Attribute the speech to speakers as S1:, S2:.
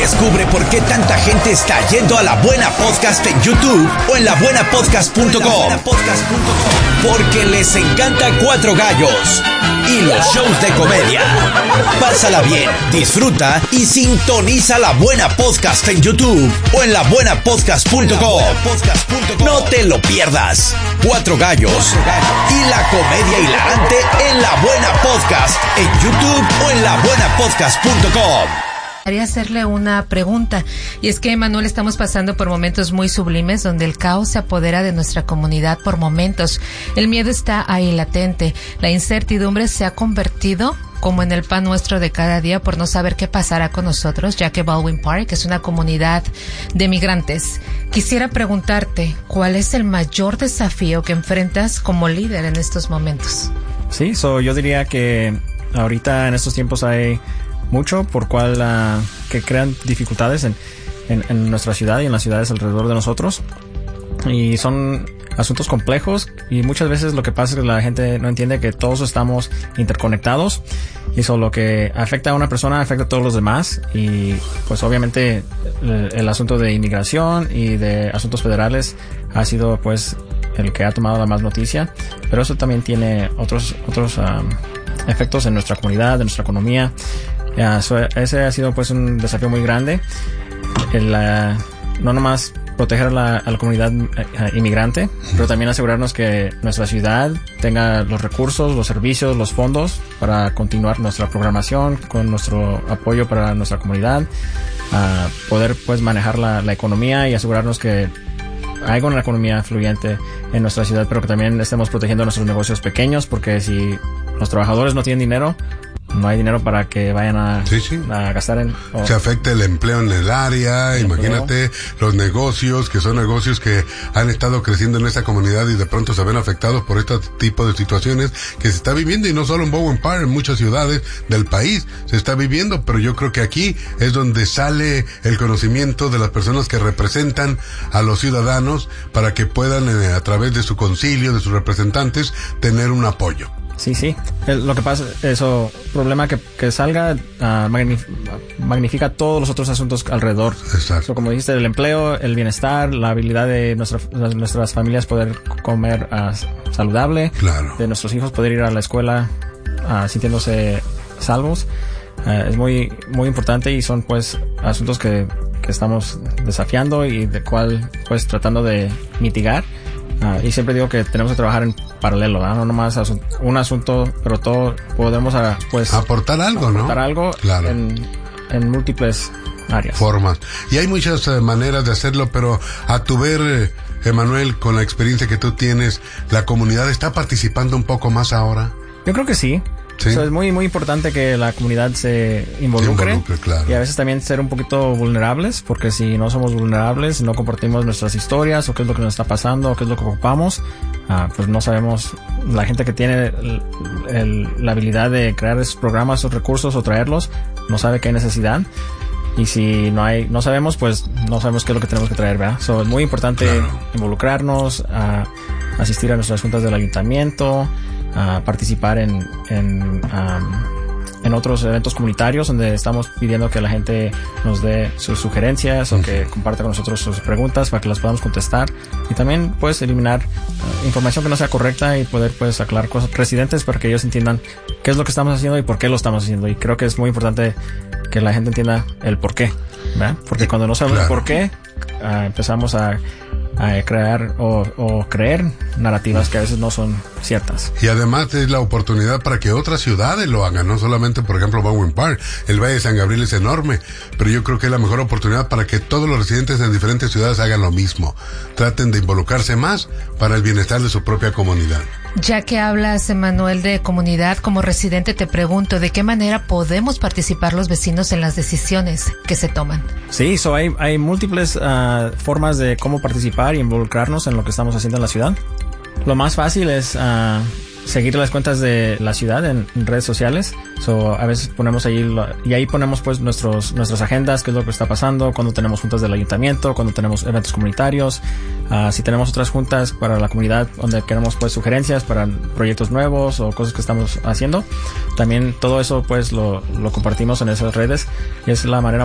S1: Descubre por qué tanta gente está yendo a La Buena Podcast en YouTube o en labuenapodcast.com. Porque les encanta Cuatro Gallos y los shows de comedia. Pásala bien, disfruta y sintoniza La Buena Podcast en YouTube o en labuenapodcast.com. No te lo pierdas. Cuatro Gallos y la comedia hilarante en La Buena Podcast en YouTube o en labuenapodcast.com.
S2: Quería hacerle una pregunta, y es que, Manuel, estamos pasando por momentos muy sublimes donde el caos se apodera de nuestra comunidad por momentos. El miedo está ahí latente, la incertidumbre se ha convertido como en el pan nuestro de cada día por no saber qué pasará con nosotros, ya que Baldwin Park es una comunidad de migrantes. Quisiera preguntarte, ¿cuál es el mayor desafío que enfrentas como líder en estos momentos?
S3: Sí, yo diría que ahorita en estos tiempos hay mucho por cual que crean dificultades en nuestra ciudad y en las ciudades alrededor de nosotros, y son asuntos complejos, y muchas veces lo que pasa es que la gente no entiende que todos estamos interconectados, y eso lo que afecta a una persona afecta a todos los demás. Y pues obviamente el asunto de inmigración y de asuntos federales ha sido pues el que ha tomado la más noticia, pero eso también tiene otros efectos en nuestra comunidad, en nuestra economía. Ese ha sido pues un desafío muy grande, no nomás proteger a la comunidad inmigrante, pero también asegurarnos que nuestra ciudad tenga los recursos, los servicios, los fondos para continuar nuestra programación con nuestro apoyo para nuestra comunidad, poder pues manejar la economía y asegurarnos que hay una economía fluyente en nuestra ciudad, pero que también estemos protegiendo nuestros negocios pequeños, porque si los trabajadores no tienen dinero, no hay dinero para que vayan a gastar en...
S4: Se afecta el empleo en el área, imagínate los negocios, que son negocios que han estado creciendo en esta comunidad y de pronto se ven afectados por este tipo de situaciones que se está viviendo, y no solo en Baldwin Park, en muchas ciudades del país se está viviendo, pero yo creo que aquí es donde sale el conocimiento de las personas que representan a los ciudadanos para que puedan, a través de su concilio, de sus representantes, tener un apoyo.
S3: Sí. Lo que pasa, problema que salga, magnifica todos los otros asuntos alrededor.
S4: Exacto.
S3: Como dijiste, el empleo, el bienestar, la habilidad de nuestras familias poder comer saludable.
S4: Claro.
S3: De nuestros hijos poder ir a la escuela sintiéndose salvos. Es muy, muy importante, y son pues asuntos que estamos desafiando y de cual pues tratando de mitigar. Y siempre digo que tenemos que trabajar en paralelo, no nomás un asunto, pero todo podemos pues
S4: aportar algo, ¿no?
S3: Aportar algo, claro, en múltiples áreas.
S4: Formas. Y hay muchas maneras de hacerlo, pero a tu ver, Emanuel, con la experiencia que tú tienes, ¿la comunidad está participando un poco más ahora?
S3: Yo creo que sí.
S4: ¿Sí?
S3: Es muy, muy importante que la comunidad se involucre,
S4: claro.
S3: Y a veces también ser un poquito vulnerables, porque si no somos vulnerables, no compartimos nuestras historias o qué es lo que nos está pasando o qué es lo que ocupamos, pues no sabemos. La gente que tiene la habilidad de crear esos programas o recursos o traerlos, no sabe que hay necesidad. Y si no sabemos, pues no sabemos qué es lo que tenemos que traer, ¿verdad? Es muy importante involucrarnos, asistir a nuestras juntas del ayuntamiento, participar en otros eventos comunitarios donde estamos pidiendo que la gente nos dé sus sugerencias o que comparta con nosotros sus preguntas para que las podamos contestar, y también pues eliminar información que no sea correcta y poder pues aclarar cosas residentes para que ellos entiendan qué es lo que estamos haciendo y por qué lo estamos haciendo. Y creo que es muy importante que la gente entienda el por qué, ¿verdad? Porque cuando no sabemos el por qué, empezamos a crear o creer narrativas que a veces no son ciertas.
S4: Y además es la oportunidad para que otras ciudades lo hagan, no solamente, por ejemplo, Baldwin Park. El Valle de San Gabriel es enorme, pero yo creo que es la mejor oportunidad para que todos los residentes en diferentes ciudades hagan lo mismo. Traten de involucrarse más para el bienestar de su propia comunidad.
S2: Ya que hablas, Emanuel, de comunidad, como residente te pregunto, ¿de qué manera podemos participar los vecinos en las decisiones que se toman?
S3: Sí, hay múltiples formas de cómo participar y involucrarnos en lo que estamos haciendo en la ciudad. Lo más fácil es seguir las cuentas de la ciudad en redes sociales. A veces ponemos ahí ponemos pues nuestras agendas, qué es lo que está pasando, cuando tenemos juntas del ayuntamiento, cuando tenemos eventos comunitarios, si tenemos otras juntas para la comunidad donde queremos pues sugerencias para proyectos nuevos o cosas que estamos haciendo. También todo eso pues lo compartimos en esas redes, y es la manera